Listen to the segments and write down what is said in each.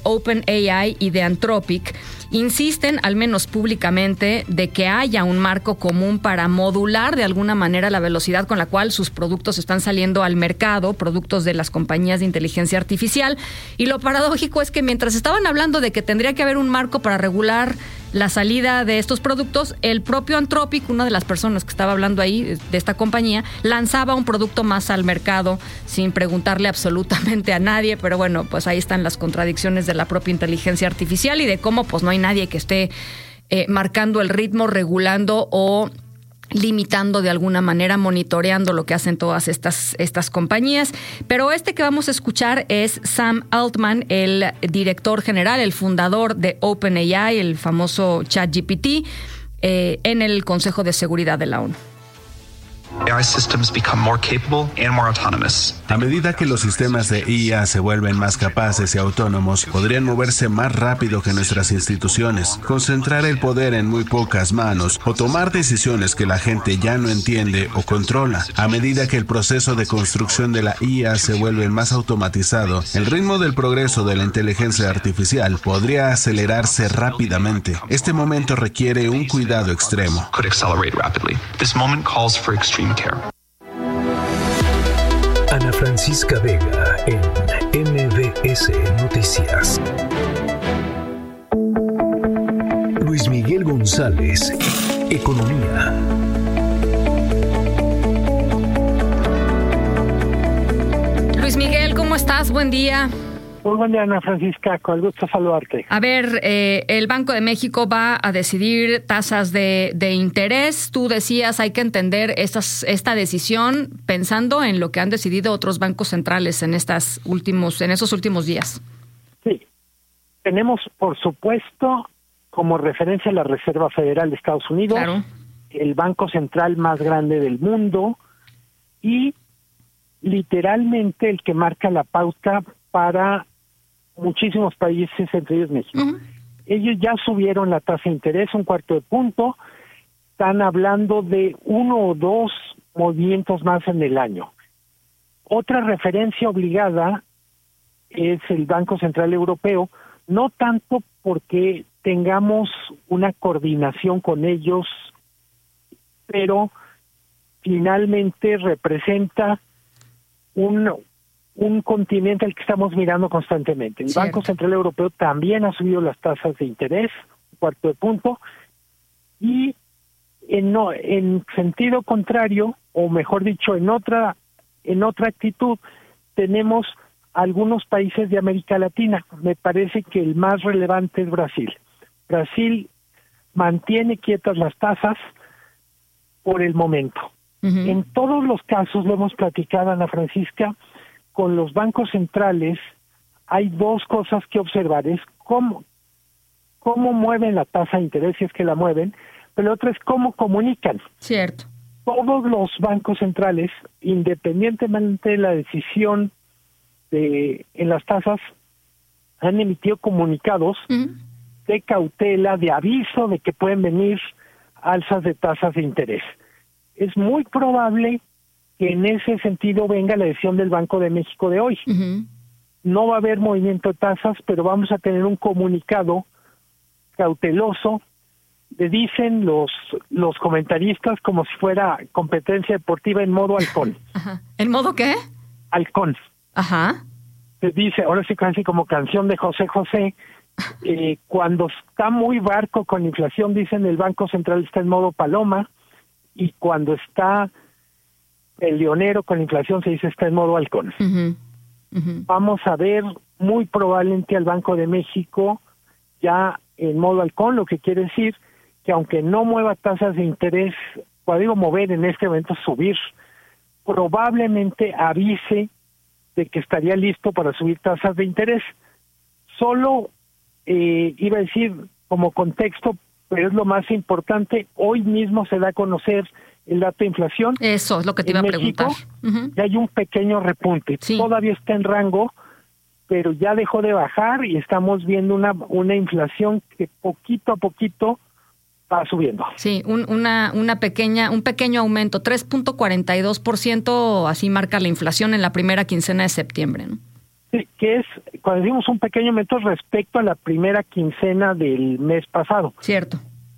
OpenAI y de Anthropic insisten, al menos públicamente, de que haya un marco común para modular de alguna manera la velocidad con la cual sus productos están saliendo al mercado, productos de las compañías de inteligencia artificial. Y lo paradójico es que mientras estaban hablando de que tendría que haber un marco para regular la salida de estos productos, el propio Anthropic, una de las personas que estaba hablando ahí de esta compañía, lanzaba un producto más al mercado sin preguntarle absolutamente a nadie. Pero bueno, pues ahí están las contradicciones de la propia inteligencia artificial y de cómo pues no hay nadie que esté marcando el ritmo, regulando o limitando de alguna manera, monitoreando lo que hacen todas estas compañías. Pero que vamos a escuchar es Sam Altman, el director general, el fundador de OpenAI, el famoso ChatGPT, en el Consejo de Seguridad de la ONU. AI systems become more capable and more autonomous. A medida que los sistemas de IA se vuelven más capaces y autónomos, podrían moverse más rápido que nuestras instituciones, concentrar el poder en muy pocas manos o tomar decisiones que la gente ya no entiende o controla. A medida que el proceso de construcción de la IA se vuelve más automatizado, el ritmo del progreso de la inteligencia artificial podría acelerarse rápidamente. Este momento requiere un cuidado extremo. Could accelerate rapidly. This moment calls for extreme care. Ana Francisca Vega en MBS Noticias. Luis Miguel González, Economía. Luis Miguel, ¿cómo estás? Buen día. Muy buen día, Ana Francisca, con el gusto saludarte. A ver, el Banco de México va a decidir tasas de interés. Tú decías, hay que entender esta decisión pensando en lo que han decidido otros bancos centrales en esos últimos días. Sí, tenemos, por supuesto, como referencia la Reserva Federal de Estados Unidos, claro, el banco central más grande del mundo y literalmente el que marca la pauta para muchísimos países, entre ellos México. Uh-huh. Ellos ya subieron la tasa de interés 1/4 de punto, están hablando de 1 o 2 movimientos más en el año. Otra referencia obligada es el Banco Central Europeo, no tanto porque tengamos una coordinación con ellos, pero finalmente representa un continente al que estamos mirando constantemente. El Banco Central Europeo también ha subido las tasas de interés, 1/4 de punto, y en sentido contrario, o mejor dicho, en otra actitud, tenemos algunos países de América Latina. Me parece que el más relevante es Brasil. Brasil mantiene quietas las tasas por el momento. Uh-huh. En todos los casos, lo hemos platicado, Ana Francisca, con los bancos centrales hay 2 cosas que observar. Es cómo mueven la tasa de interés, si es que la mueven, pero la otra es cómo comunican. Cierto. Todos los bancos centrales, independientemente de la decisión en las tasas, han emitido comunicados de cautela, de aviso de que pueden venir alzas de tasas de interés. Es muy probable que en ese sentido venga la decisión del Banco de México de hoy. Uh-huh. No va a haber movimiento de tasas, pero vamos a tener un comunicado cauteloso. Le dicen los comentaristas como si fuera competencia deportiva en modo halcón. Ajá. ¿En modo qué? Halcón. Ajá. Se dice, ahora sí casi como canción de José José, cuando está muy barco con inflación, dicen el Banco Central está en modo paloma, y cuando está el leonero con inflación se dice está en modo halcón. Uh-huh. Uh-huh. Vamos a ver muy probablemente al Banco de México ya en modo halcón, lo que quiere decir que aunque no mueva tasas de interés, cuando digo mover en este momento, subir, probablemente avise de que estaría listo para subir tasas de interés. Solo iba a decir como contexto, pero es lo más importante, hoy mismo se da a conocer el dato de inflación. Eso es lo que te iba a preguntar. Uh-huh. Ya hay un pequeño repunte. Sí. Todavía está en rango, pero ya dejó de bajar y estamos viendo una inflación que poquito a poquito va subiendo. Sí, un pequeño aumento, 3.42%, así marca la inflación en la primera quincena de septiembre, ¿no? Sí, que es cuando decimos un pequeño aumento respecto a la primera quincena del mes pasado. Cierto.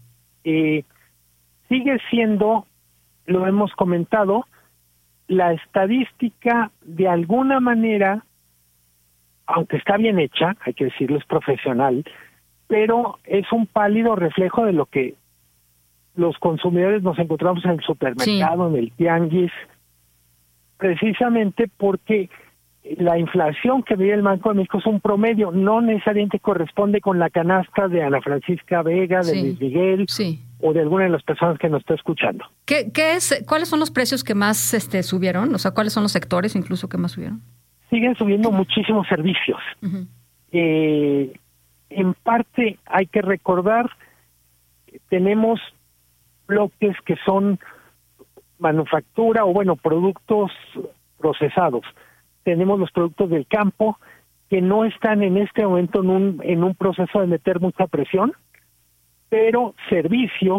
Sigue siendo, lo hemos comentado, la estadística de alguna manera, aunque está bien hecha, hay que decirlo, es profesional, pero es un pálido reflejo de lo que los consumidores nos encontramos en el supermercado, en el tianguis, precisamente porque la inflación que mide el Banco de México es un promedio, no necesariamente corresponde con la canasta de Ana Francisca Vega, de Luis Miguel, o de alguna de las personas que nos está escuchando. ¿Cuáles son los precios que más subieron? O sea, ¿cuáles son los sectores incluso que más subieron? Siguen subiendo muchísimos servicios. Uh-huh. En parte hay que recordar, tenemos bloques que son manufactura o productos procesados. Tenemos los productos del campo que no están en este momento en un proceso de meter mucha presión, pero servicios,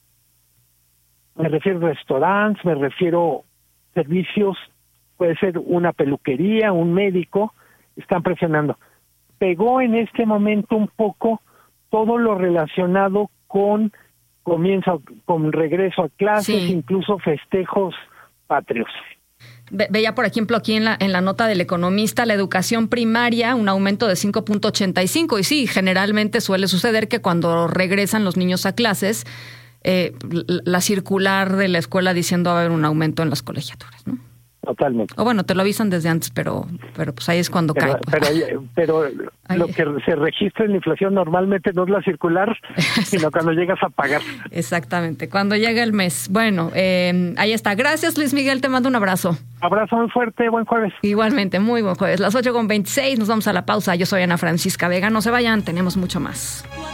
me refiero a restaurantes, me refiero a servicios, puede ser una peluquería, un médico, están presionando. Pegó en este momento un poco todo lo relacionado con regreso a clases, incluso festejos patrios. Veía, por ejemplo, aquí en la nota del Economista, la educación primaria, un aumento de 5.85. Y sí, generalmente suele suceder que cuando regresan los niños a clases, la circular de la escuela diciendo va a haber un aumento en las colegiaturas, ¿no? Totalmente. O bueno, te lo avisan desde antes, pero pues ahí es cuando cae. Pero lo que se registra en la inflación normalmente no es la circular, sino cuando llegas a pagar. Exactamente, cuando llega el mes. Bueno, ahí está. Gracias, Luis Miguel, te mando un abrazo. Abrazo muy fuerte, buen jueves. Igualmente, muy buen jueves. Las 8:26, nos vamos a la pausa. Yo soy Ana Francisca Vega. No se vayan, tenemos mucho más.